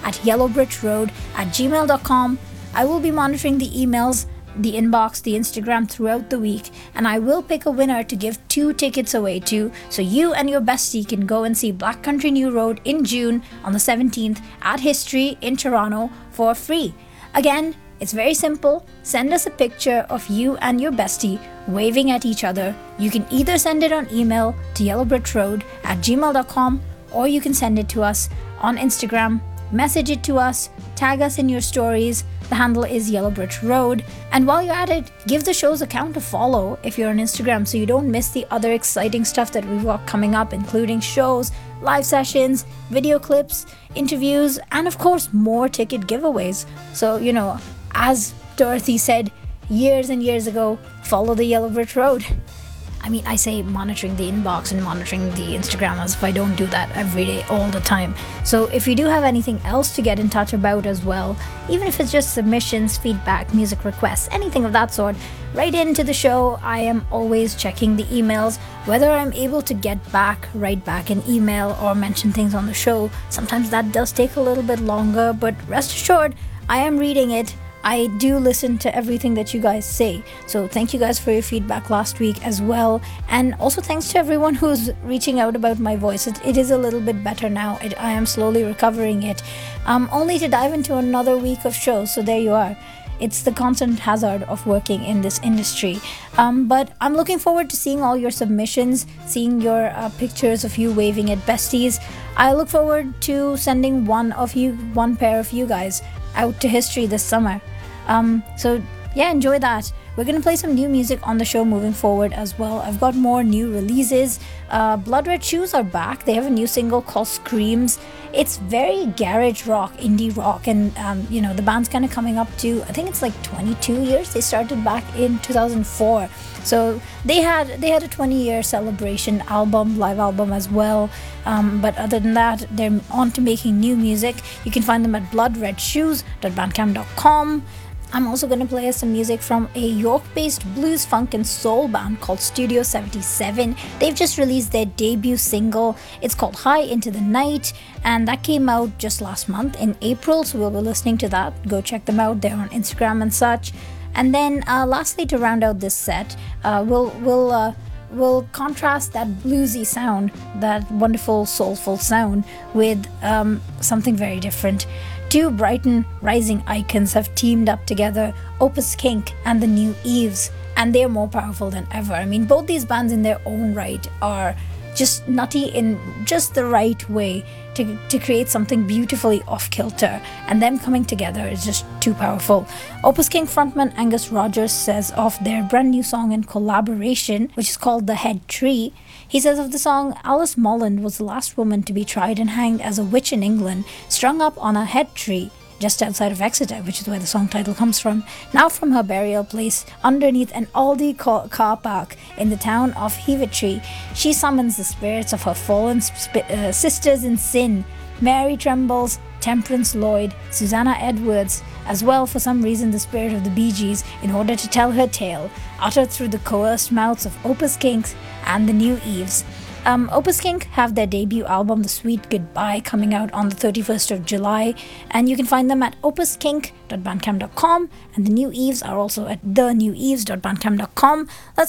at yellowbridgeroad@gmail.com. I will be monitoring the emails, the inbox, the Instagram throughout the week, and I will pick a winner to give 2 tickets away to, so you and your bestie can go and see Black Country New Road in June on the 17th at History in Toronto for free. Again, it's very simple. Send us a picture of you and your bestie waving at each other. You can either send it on email to yellowbridgeroad@gmail.com, or you can send it to us on Instagram. Message it to us, tag us in your stories. The handle is Yellowbridge Road. And while you're at it, give the show's account a follow if you're on Instagram so you don't miss the other exciting stuff that we've got coming up, including shows, live sessions, video clips, interviews, and of course, more ticket giveaways. So, as Dorothy said years and years ago, follow the Yellowbridge Road. I mean, I say monitoring the inbox and monitoring the Instagram as if I don't do that every day, all the time. So if you do have anything else to get in touch about as well, even if it's just submissions, feedback, music requests, anything of that sort, write into the show. I am always checking the emails. Whether I'm able to write back an email or mention things on the show, sometimes that does take a little bit longer, but rest assured, I am reading it. I do listen to everything that you guys say. So thank you guys for your feedback last week as well. And also thanks to everyone who's reaching out about my voice. It is a little bit better now. I am slowly recovering it. Only to dive into another week of shows. So there you are. It's the constant hazard of working in this industry. But I'm looking forward to seeing all your submissions, seeing your pictures of you waving at besties. I look forward to sending one pair of you guys out to History this summer. So yeah, enjoy that. We're going to play some new music on the show moving forward as well. I've got more new releases. Blood Red Shoes are back. They have a new single called Screams. It's very garage rock, indie rock, and the band's kind of coming up to, I think it's like 22 years. They started back in 2004. So they had a 20-year celebration live album as well. But other than that, they're on to making new music. You can find them at bloodredshoes.bandcamp.com. I'm also going to play us some music from a York-based blues, funk, and soul band called Studio 77. They've just released their debut single. It's called High Into the Night, and that came out just last month in April, so we'll be listening to that. Go check them out. They're on Instagram and such. And then lastly, to round out this set, we'll contrast that bluesy sound, that wonderful soulful sound, with something very different. 2 Brighton rising icons have teamed up together, Opus Kink and the New Eves, and they're more powerful than ever. I mean, both these bands in their own right are just nutty in just the right way to create something beautifully off-kilter, and them coming together is just too powerful. Opus Kink frontman Angus Rogers says of their brand new song in collaboration, which is called The Head Tree, he says of the song, Alice Molland was the last woman to be tried and hanged as a witch in England, strung up on a head tree just outside of Exeter, which is where the song title comes from. Now from her burial place underneath an Aldi car park in the town of Heavitree, she summons the spirits of her fallen sisters in sin, Mary Trembles, Temperance Lloyd, Susanna Edwards, as well for some reason the spirit of the Bee Gees, in order to tell her tale, uttered through the coerced mouths of Opus Kink and the New Eves. Opus Kink have their debut album, The Sweet Goodbye, coming out on the 31st of July, and you can find them at opuskink.bandcamp.com, and the New Eves are also at theneweves.bandcamp.com. Let's